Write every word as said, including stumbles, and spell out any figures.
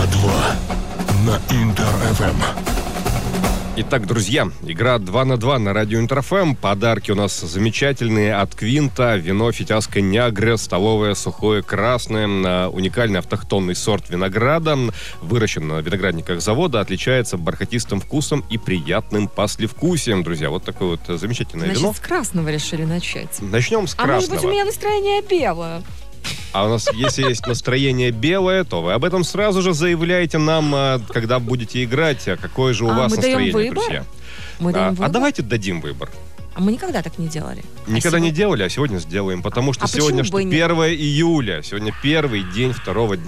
два на Интер-эф эм. Итак, друзья, игра два на два на радио Интер-эф эм. Подарки у нас замечательные от Квинта. Вино Фитяска Нягре, столовое, сухое, красное. Уникальный автохтонный сорт винограда. Выращен на виноградниках завода. Отличается бархатистым вкусом и приятным послевкусием. Друзья, вот такое вот замечательное Значит, вино. с красного решили начать. Начнем с А красного. может быть, у меня настроение белое? А у нас, если есть настроение белое, то вы об этом сразу же заявляете нам, когда будете играть. А какое же у А вас мы даем настроение, выбор? друзья? Мы даем А, выбор? а давайте дадим выбор. А мы никогда так не делали. Никогда а не сегодня... делали, а сегодня сделаем. Потому что А сегодня почему бы что и нет? первое июля. Сегодня первый день второго дня.